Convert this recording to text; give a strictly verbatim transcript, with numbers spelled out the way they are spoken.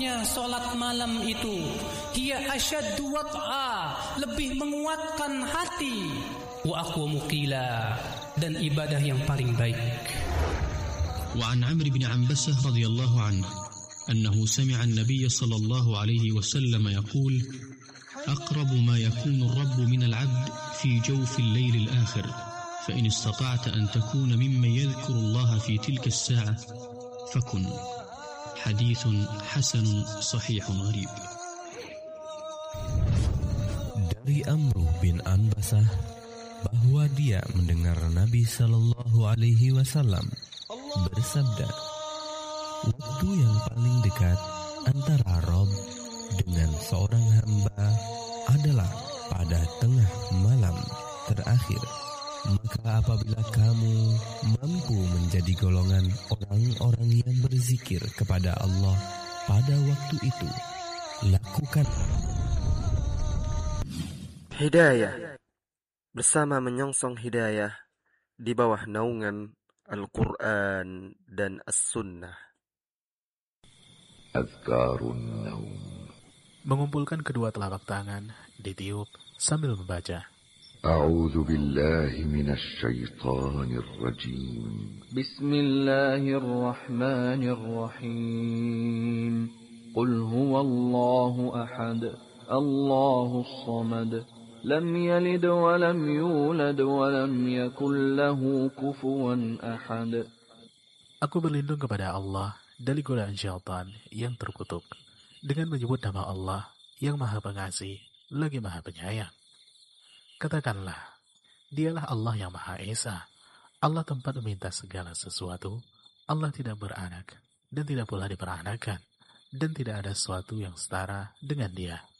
sesungguhnya solat malam itu hiya asyaddu wat'a, lebih menguatkan hati, wa aqwamu qila, dan ibadah yang paling baik. وعن عمرو بن عنبسة رضي الله عنه أنه سمع النبي صلى الله عليه وسلم يقول: أقرب ما يكون الرب من العبد في جوف الليل الآخر، فإن استطعت أن تكون ممن يذكر الله في تلك الساعة فكن. حديث حسن صحيح غريب. Dari Amr bin Anbasah bahwa dia mendengar Nabi Sallallahu Alaihi Wasallam bersabda, waktu yang paling dekat antara Rob dengan seorang hamba adalah pada tengah malam terakhir. Maka apabila kamu mampu menjadi golongan orang-orang yang berzikir kepada Allah pada waktu itu, lakukan. Hidayah bersama menyongsong hidayah di bawah naungan Al-Quran dan As-Sunnah. Azkarun Naum. Mengumpulkan kedua telapak tangan, ditiup sambil membaca. A'udzu billahi minasy syaithanir rajim. Bismillahirrahmanirrahim. Qul huwallahu ahad, Allahus samad. Lam yalid wa lam yulad wa lam yakul lahu kufuwan ahad. Aku berlindung kepada Allah dari godaan syaitan yang terkutuk dengan menyebut nama Allah yang Maha Pengasih lagi Maha Penyayang. Katakanlah, dialah Allah yang Maha Esa, Allah tempat meminta segala sesuatu, Allah tidak beranak dan tidak pula diperanakan, dan tidak ada sesuatu yang setara dengan Dia.